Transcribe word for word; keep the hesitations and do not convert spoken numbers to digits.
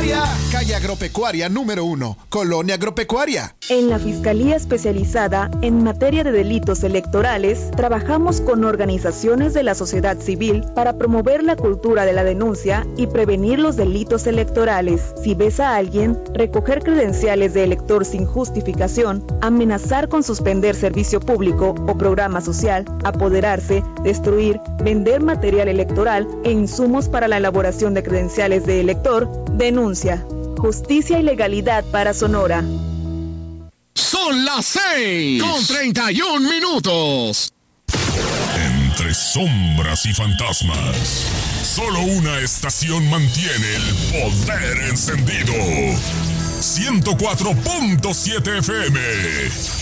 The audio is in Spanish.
Agropecuaria. Calle Agropecuaria número uno, Colonia Agropecuaria. En la Fiscalía Especializada en Materia de Delitos Electorales, trabajamos con organizaciones de la sociedad civil para promover la cultura de la denuncia y prevenir los delitos electorales. Si ves a alguien recoger credenciales de elector sin justificación, amenazar con suspender servicio público o programa social, apoderarse, destruir, vender material electoral e insumos para la elaboración de credenciales de elector, denuncia. Justicia y legalidad para Sonora. Son las seis con treinta y un minutos. Entre sombras y fantasmas, solo una estación mantiene el poder encendido. ciento cuatro punto siete F M.